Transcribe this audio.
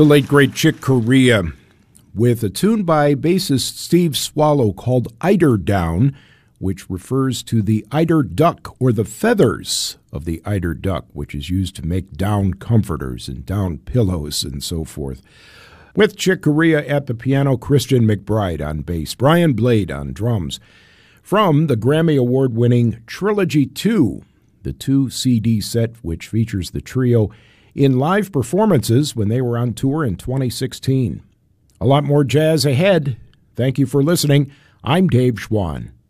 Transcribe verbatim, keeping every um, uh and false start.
The late, great Chick Corea with a tune by bassist Steve Swallow called Eider Down, which refers to the eider duck or the feathers of the eider duck, which is used to make down comforters and down pillows and so forth. With Chick Corea at the piano, Christian McBride on bass, Brian Blade on drums. From the Grammy Award-winning Trilogy two, the two C D set which features the trio in live performances when they were on tour in twenty sixteen. A lot more jazz ahead. Thank you for listening. I'm Dave Schwann.